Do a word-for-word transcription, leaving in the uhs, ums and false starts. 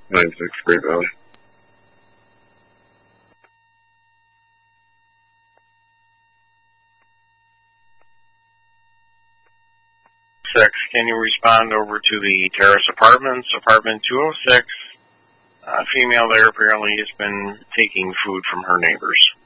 nine six Great Valley. Six, can you respond over to the Terrace Apartments, apartment two oh six? A female there apparently has been taking food from her neighbors.